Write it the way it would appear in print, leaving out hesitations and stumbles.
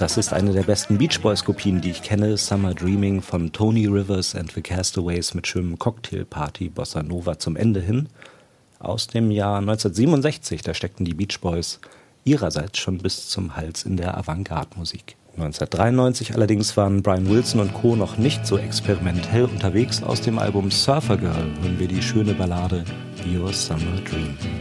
Das ist eine der besten Beach Boys-Kopien, die ich kenne. Summer Dreaming von Tony Rivers and the Castaways mit schönem Cocktailparty Bossa Nova zum Ende hin. Aus dem Jahr 1967, da steckten die Beach Boys ihrerseits schon bis zum Hals in der Avantgarde-Musik. 1993 allerdings waren Brian Wilson und Co. noch nicht so experimentell unterwegs. Aus dem Album Surfer Girl hören wir die schöne Ballade Your Summer Dream.